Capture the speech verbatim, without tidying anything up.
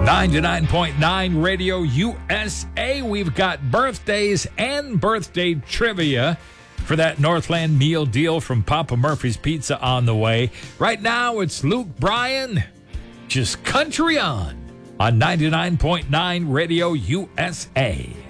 ninety-nine point nine Radio U S A. We've got birthdays and birthday trivia for that Northland meal deal from Papa Murphy's Pizza on the way. Right now, it's Luke Bryan, just country on, on ninety-nine point nine Radio U S A.